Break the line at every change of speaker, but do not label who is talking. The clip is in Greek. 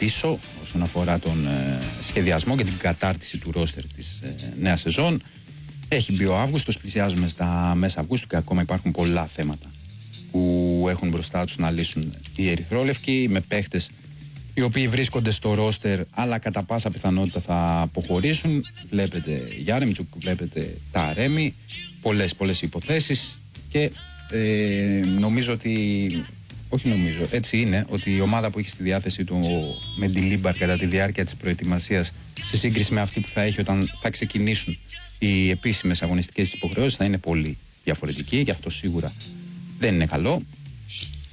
πίσω όσον αφορά τον σχεδιασμό και την κατάρτιση του ρόστερ της νέας σεζόν. Έχει μπει ο Αύγουστος, πλησιάζουμε στα μέσα Αυγούστου και ακόμα υπάρχουν πολλά θέματα που έχουν μπροστά τους να λύσουν οι ερυθρόλευκοι, με παίχτες οι οποίοι βρίσκονται στο ρόστερ αλλά κατά πάσα πιθανότητα θα αποχωρήσουν. Βλέπετε Γιάρεμτσουκ, βλέπετε Ταρέμι, πολλές υποθέσεις και νομίζω ότι, έτσι είναι, ότι η ομάδα που έχει στη διάθεσή του με την Λίμπαρ κατά τη διάρκεια της προετοιμασίας σε σύγκριση με αυτή που θα έχει όταν θα ξεκινήσουν οι επίσημες αγωνιστικές υποχρεώσεις θα είναι πολύ διαφορετική, γι' αυτό σίγουρα δεν είναι καλό.